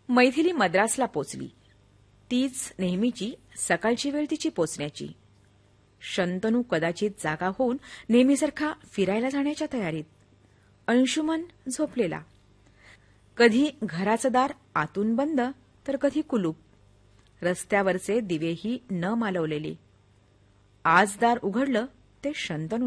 मैथिली मद्रासला पोचली. तीच नेहमीची सकाळची वेळ तिची पोचण्याची. शंतनू कदाचित जागा होऊन नेहमीसारखा फिरायला जाण्याच्या तयारीत. अंशुमन झोपलेला. कधी घराचं दार आतून बंद तर कधी कुलूप. रस्त्यावरचे दिवेही न मालवलेले. आज दार उघडलं ते शंतनू